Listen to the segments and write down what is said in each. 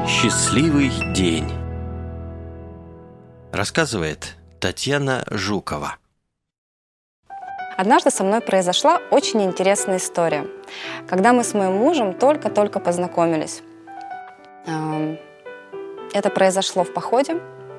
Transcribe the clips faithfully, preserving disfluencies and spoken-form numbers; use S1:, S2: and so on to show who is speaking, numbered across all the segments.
S1: Счастливый день. Рассказывает Татьяна Жукова.
S2: Однажды со мной произошла очень интересная история. Когда мы с моим мужем только-только познакомились. Это произошло в походе.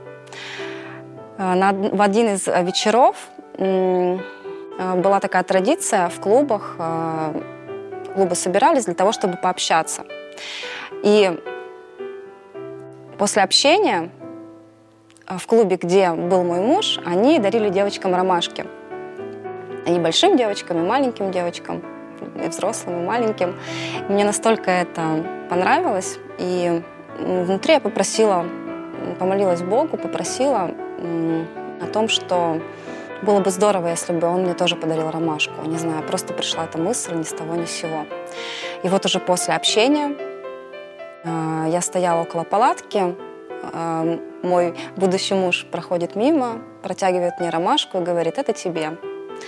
S2: В один из вечеров была такая традиция в клубах. Клубы собирались для того, чтобы пообщаться. И после общения в клубе, где был мой муж, они дарили девочкам ромашки. И большим девочкам, и маленьким девочкам, и взрослым, и маленьким. И мне настолько это понравилось. И внутри я попросила, помолилась Богу, попросила о том, что было бы здорово, если бы он мне тоже подарил ромашку. Не знаю, просто пришла эта мысль ни с того, ни с сего. И вот уже после общения я стояла около палатки, мой будущий муж проходит мимо, протягивает мне ромашку и говорит: «Это тебе».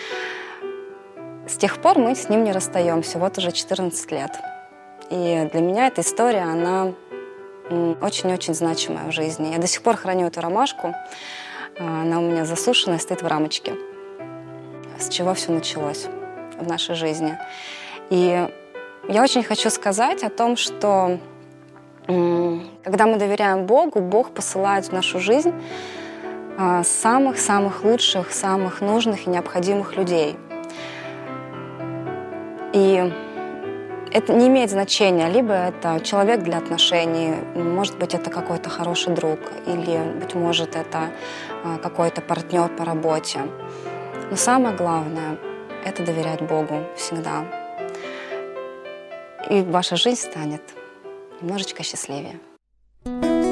S2: С тех пор мы с ним не расстаемся, вот уже четырнадцать лет. И для меня эта история, она очень-очень значимая в жизни. Я до сих пор храню эту ромашку, она у меня засушенная, стоит в рамочке. С чего все началось в нашей жизни. И я очень хочу сказать о том, что когда мы доверяем Богу, Бог посылает в нашу жизнь самых-самых лучших, самых нужных и необходимых людей. И это не имеет значения, либо это человек для отношений, может быть, это какой-то хороший друг, или, быть может, это какой-то партнер по работе. Но самое главное — это доверять Богу всегда. И ваша жизнь станет немножечко счастливее.